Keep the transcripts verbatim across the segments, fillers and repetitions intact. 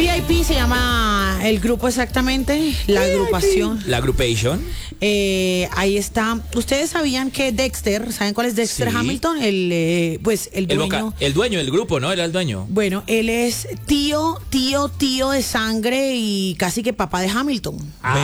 V I P se llama el grupo exactamente, la agrupación. La Aggruppation. Eh, ahí está. ¿Ustedes sabían que Dexter, saben cuál es Dexter Sí. Hamilton? El, eh, pues el El, dueño. voca- el dueño del grupo, ¿no? Era el dueño. Bueno, él es tío, tío, tío de sangre y casi que papá de Hamilton.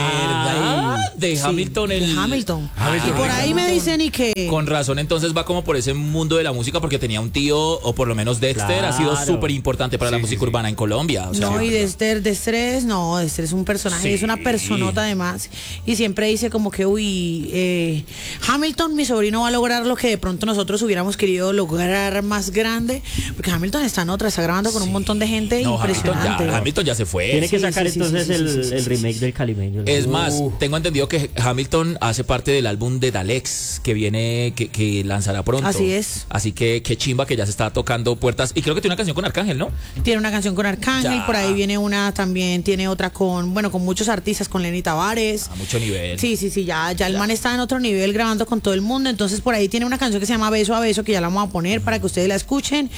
¿Verdad? De Sí, Hamilton, el. de Hamilton. Hamilton. Y por ahí me dicen y que Con razón, entonces va como por ese mundo de la música porque tenía un tío, o por lo menos Dexter, ha sido Claro. súper importante para la música urbana en Colombia. O sea, no, y Dexter, Dexter es, no, Dexter es un personaje, Sí. es una personota además. Y siempre dice como que, uy, eh, Hamilton, mi sobrino, va a lograr lo que de pronto nosotros hubiéramos querido lograr más grande. Porque Hamilton está en otra, está grabando con un montón de gente no, Hamilton impresionante. ya, Hamilton ya se fue. Tiene que Sí, sacar sí, sí, entonces sí, sí, el, sí, sí, el sí, remake sí. del Calimeño, ¿no? Es más, Uh, tengo entendido que Hamilton hace parte del álbum de Dalex que viene, que, que lanzará pronto. Así es. Así que qué chimba que ya se está tocando puertas. Y creo que tiene una canción con Arcángel, ¿no? Tiene una canción con Arcángel, Ya. por ahí viene una también, tiene otra con, bueno, con muchos artistas, con Lenny Tavares. A mucho nivel. Sí, sí, sí, ya, ya el man está en otro nivel grabando con todo el mundo, entonces por ahí tiene una canción que se llama Beso a Beso, que ya la vamos a poner para que ustedes la escuchen.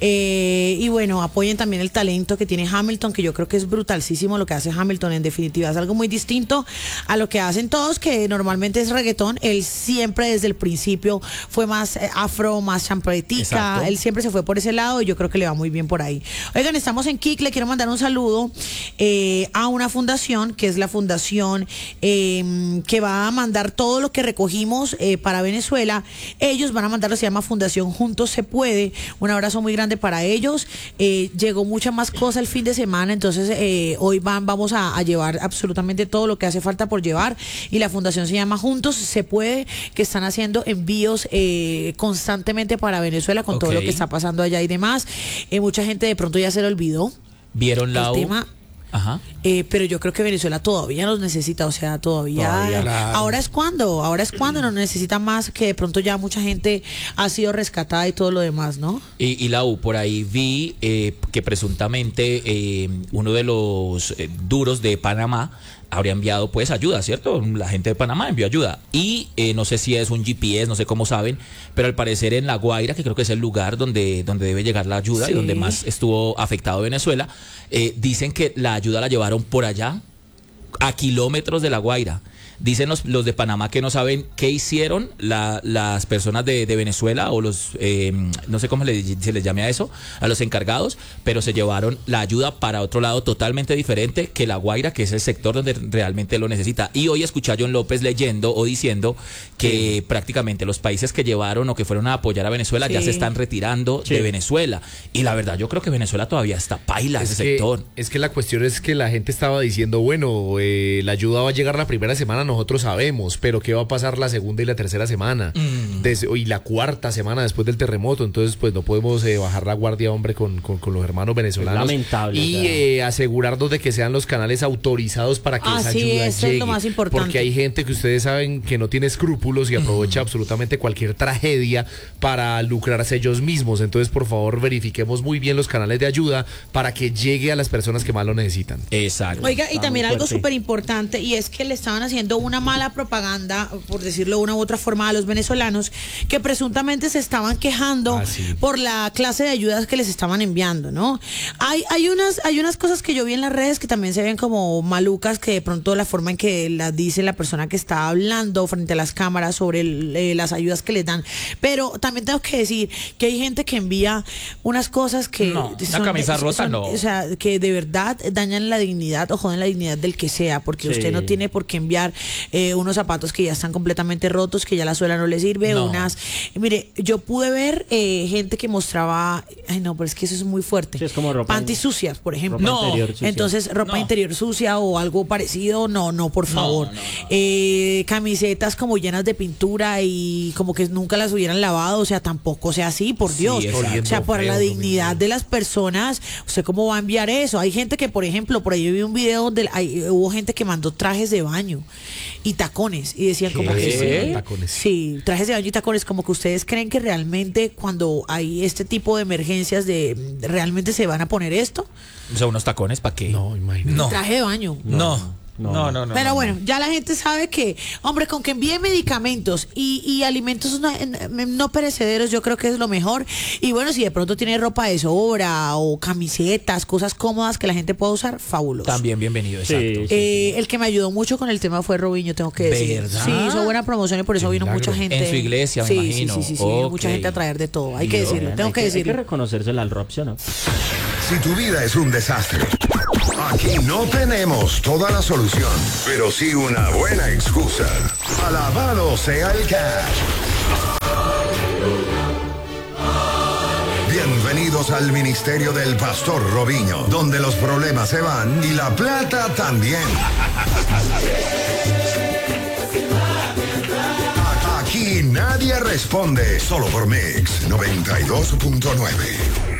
Eh, y bueno, apoyen también el talento que tiene Hamilton, que yo creo que es brutalísimo lo que hace Hamilton, en definitiva, es algo muy distinto a lo que hacen todos, que normalmente es reggaetón. Él siempre desde el principio fue más eh, afro, más champretica, Exacto. él siempre se fue por ese lado y yo creo que le va muy bien por ahí. Oigan, estamos en Kik, le quiero mandar un saludo eh, a una fundación, que es la fundación eh, que va a mandar todo lo que recogimos eh, para Venezuela. Ellos van a mandarlo, se llama Fundación Juntos Se Puede. Un abrazo muy grande para ellos. Eh, llegó mucha más cosa el fin de semana, entonces eh, hoy van, vamos a, a llevar absolutamente todo lo que hace falta por llevar, y la fundación se llama Juntos Se Puede, que están haciendo envíos eh, constantemente para Venezuela con todo Ok. lo que está pasando allá y demás. Eh, mucha gente de pronto ya se le olvidó ¿Vieron la el tema. Ajá. Eh, pero yo creo que Venezuela todavía nos necesita, o sea, todavía. Todavía, claro. Ahora es cuando, ahora es cuando nos necesita más, que de pronto ya mucha gente ha sido rescatada y todo lo demás, ¿no? Y, y la U, por ahí vi eh, que presuntamente eh, uno de los eh, duros de Panamá habría enviado pues ayuda, ¿cierto? La gente de Panamá envió ayuda. Y eh, no sé si es un G P S, no sé cómo saben, pero al parecer en La Guaira, que creo que es el lugar donde, donde debe llegar la ayuda Sí. y donde más estuvo afectado Venezuela, eh, dicen que la ayuda la llevaron por allá, a kilómetros de La Guaira. Dicen los, los de Panamá que no saben qué hicieron la, las personas de, de Venezuela o los, eh, no sé cómo le- se les llame a eso, a los encargados, pero se llevaron la ayuda para otro lado totalmente diferente que La Guaira, que es el sector donde realmente lo necesita. Y hoy escuché a John López leyendo o diciendo que prácticamente los países que llevaron o que fueron a apoyar a Venezuela ya Sí. se están retirando Sí. de Venezuela. Y la verdad, yo creo que Venezuela todavía está paila ese Es que, sector. es que la cuestión es que la gente estaba diciendo, bueno, eh, la ayuda va a llegar la primera semana, nosotros sabemos, pero ¿qué va a pasar la segunda y la tercera semana? Mm. Des- y la cuarta semana después del terremoto, entonces pues no podemos eh, bajar la guardia, hombre, con, con, con los hermanos venezolanos. Es lamentable, Y o sea. eh, asegurarnos de que sean los canales autorizados para que esa Así ayuda es, eso es llegue. lo más importante. Porque hay gente que ustedes saben que no tiene escrúpulos y aprovecha absolutamente cualquier tragedia para lucrarse ellos mismos. Entonces, por favor, verifiquemos muy bien los canales de ayuda para que llegue a las personas que más lo necesitan. Exacto. Oiga, y Está también muy algo fuerte. súper importante, y es que le estaban haciendo una mala propaganda, por decirlo de una u otra forma, a los venezolanos, que presuntamente se estaban quejando Ah, sí. por la clase de ayudas que les estaban enviando, ¿no? Hay, hay unas, hay unas cosas que yo vi en las redes que también se ven como malucas, que de pronto la forma en que las dice la persona que está hablando frente a las cámaras sobre el- eh, las ayudas que les dan. Pero también tengo que decir que hay gente que envía unas cosas que No, una camisa rota, no. o sea, que de verdad dañan la dignidad o joden la dignidad del que sea, porque Sí. usted no tiene por qué enviar eh, unos zapatos que ya están completamente rotos, que ya la suela no le sirve, No. unas... Mire, yo pude ver eh, gente que mostraba... Ay, no, pero es que eso es muy fuerte. Sí, es como ropa- Panties sucias, por ejemplo. ropa No. interior sucia. Entonces, ropa No. interior sucia o algo parecido, no, no, por favor. no, no, no. Eh, camisetas como llenas de pintura y como que nunca las hubieran lavado, o sea, tampoco sea así, por Sí, Dios. exacto. O sea, para Feo, la Domingo. dignidad de las personas, ¿usted cómo va a enviar eso? Hay gente que, por ejemplo, por ahí yo vi un video donde hay- hubo gente que mandó trajes de baño y tacones y decían como que ¿Qué? sí, Tacones. sí, trajes de baño y tacones, como que ustedes creen que realmente cuando hay este tipo de emergencias de realmente se van a poner esto. O sea, unos tacones, ¿para qué? No, imagínate. No. Traje de baño. No. No, no, no. no Pero no, bueno, no. ya la gente sabe que, hombre, con que envíen medicamentos y, y alimentos no, no perecederos, yo creo que es lo mejor. Y bueno, si de pronto tiene ropa de sobra o camisetas, cosas cómodas que la gente pueda usar, fabuloso. También bienvenido, Sí, exacto. sí, Eh, sí. el que me ayudó mucho con el tema fue Robinho, tengo que decir. ¿Verdad? Sí, hizo buena promoción y por eso Qué vino milagro. mucha gente. En su iglesia, me sí, imagino. Sí, sí, sí, sí, vino mucha Ok. gente a traer de todo. Hay que Bien, decirlo, Hay tengo que Hay que decirlo. reconocérsela al Robson, ¿no? Si tu vida es un desastre, aquí no tenemos toda la solución, pero sí una buena excusa. Alabado sea el cash. Bienvenidos al ministerio del Pastor Robinho, donde los problemas se van y la plata también. Aquí nadie responde, solo por Mix noventa y dos punto nueve.